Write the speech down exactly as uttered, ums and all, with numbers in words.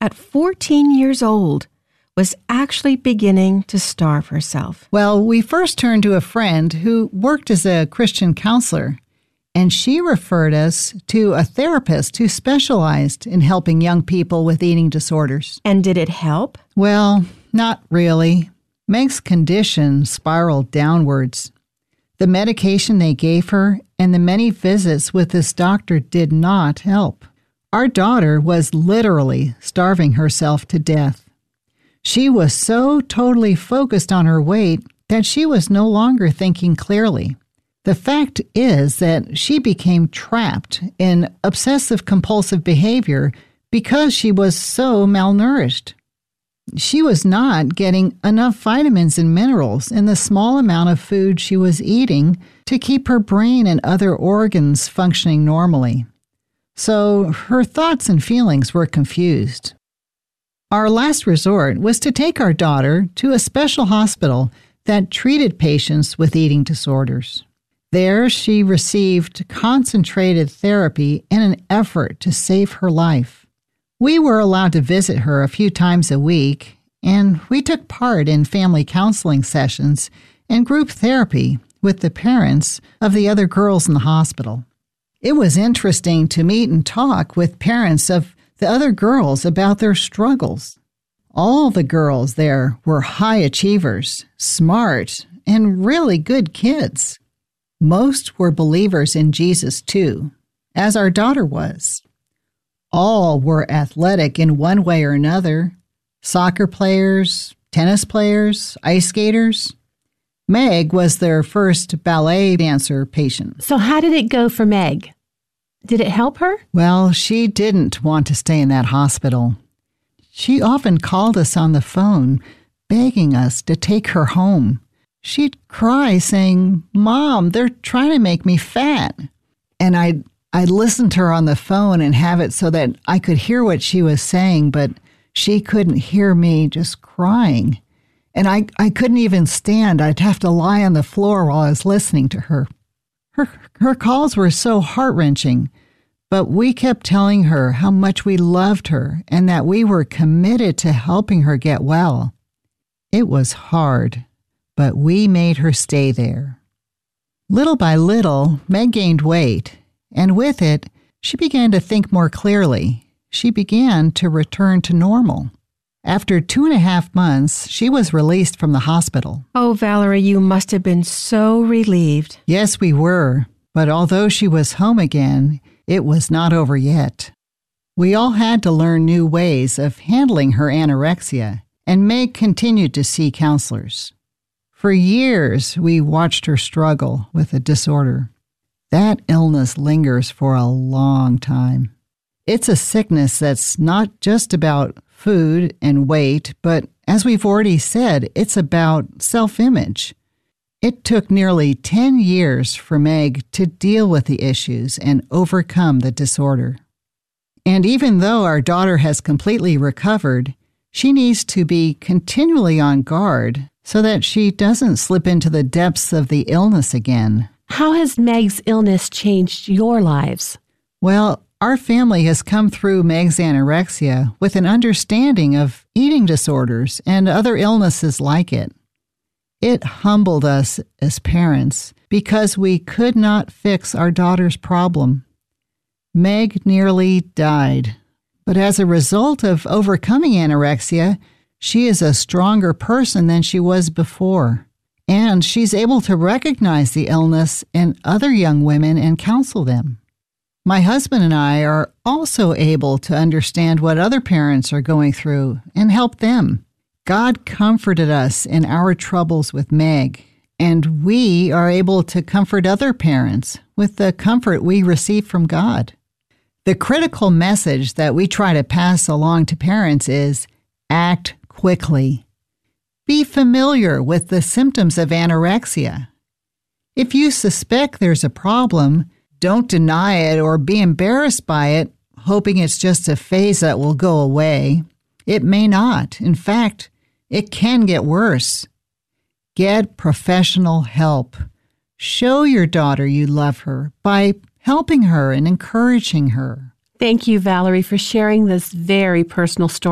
at fourteen years old, was actually beginning to starve herself? Well, we first turned to a friend who worked as a Christian counselor, and she referred us to a therapist who specialized in helping young people with eating disorders. And did it help? Well, not really. Meg's condition spiraled downwards. The medication they gave her and the many visits with this doctor did not help. Our daughter was literally starving herself to death. She was so totally focused on her weight that she was no longer thinking clearly. The fact is that she became trapped in obsessive-compulsive behavior because she was so malnourished. She was not getting enough vitamins and minerals in the small amount of food she was eating to keep her brain and other organs functioning normally. So her thoughts and feelings were confused. Our last resort was to take our daughter to a special hospital that treated patients with eating disorders. There, she received concentrated therapy in an effort to save her life. We were allowed to visit her a few times a week, and we took part in family counseling sessions and group therapy with the parents of the other girls in the hospital. It was interesting to meet and talk with parents of the other girls about their struggles. All the girls there were high achievers, smart, and really good kids. Most were believers in Jesus too, as our daughter was. All were athletic in one way or another. Soccer players, tennis players, ice skaters. Meg was their first ballet dancer patient. So how did it go for Meg? Did it help her? Well, she didn't want to stay in that hospital. She often called us on the phone, begging us to take her home. She'd cry saying, "Mom, they're trying to make me fat." And I'd, I'd listen to her on the phone and have it so that I could hear what she was saying, but she couldn't hear me just crying. And I, I couldn't even stand. I'd have to lie on the floor while I was listening to her. Her, her calls were so heart-wrenching, but we kept telling her how much we loved her and that we were committed to helping her get well. It was hard, but we made her stay there. Little by little, Meg gained weight, and with it, she began to think more clearly. She began to return to normal. After two and a half months, she was released from the hospital. Oh, Valerie, you must have been so relieved. Yes, we were. But although she was home again, it was not over yet. We all had to learn new ways of handling her anorexia, and Meg continued to see counselors. For years, we watched her struggle with the disorder. That illness lingers for a long time. It's a sickness that's not just about food and weight, but as we've already said, it's about self-image. It took nearly ten years for Meg to deal with the issues and overcome the disorder. And even though our daughter has completely recovered, she needs to be continually on guard so that she doesn't slip into the depths of the illness again. How has Meg's illness changed your lives? Well, our family has come through Meg's anorexia with an understanding of eating disorders and other illnesses like it. It humbled us as parents because we could not fix our daughter's problem. Meg nearly died, but as a result of overcoming anorexia, she is a stronger person than she was before, and she's able to recognize the illness in other young women and counsel them. My husband and I are also able to understand what other parents are going through and help them. God comforted us in our troubles with Meg, and we are able to comfort other parents with the comfort we receive from God. The critical message that we try to pass along to parents is act quickly. Be familiar with the symptoms of anorexia. If you suspect there's a problem, don't deny it or be embarrassed by it, hoping it's just a phase that will go away. It may not. In fact, it can get worse. Get professional help. Show your daughter you love her by helping her and encouraging her. Thank you, Valerie, for sharing this very personal story.